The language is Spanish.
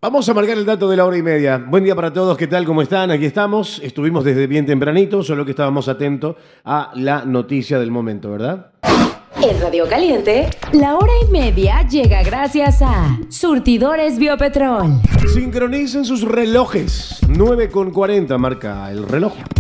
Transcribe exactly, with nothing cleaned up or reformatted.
Vamos a marcar el dato de la hora y media. Buen día para todos, ¿qué tal? ¿Cómo están? Aquí estamos. Estuvimos desde bien tempranito, solo que estábamos atentos a la noticia del momento, ¿verdad? En Radio Caliente, la hora y media llega gracias a Surtidores Biopetrol. Sincronicen sus relojes. nueve con cuarenta marca el reloj.